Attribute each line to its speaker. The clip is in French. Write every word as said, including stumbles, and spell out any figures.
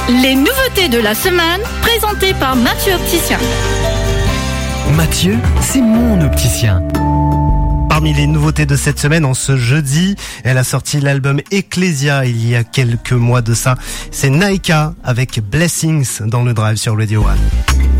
Speaker 1: Les nouveautés de la semaine, présentées par Mathieu Opticien.
Speaker 2: Mathieu, c'est mon opticien. Parmi les nouveautés de cette semaine, en ce jeudi, elle a sorti l'album Ecclesia il y a quelques mois de ça. C'est Naika avec Blessings dans le Drive sur Radio One.